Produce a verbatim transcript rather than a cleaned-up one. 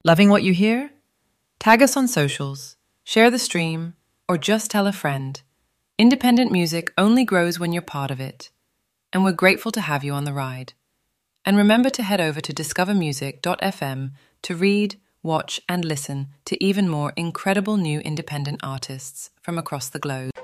Loving what you hear? Tag us on socials, share the stream, or just tell a friend. Independent music only grows when you're part of it, and we're grateful to have you on the ride. And remember to head over to discover music dot f m to read, watch, and listen to even more incredible new independent artists from across the globe.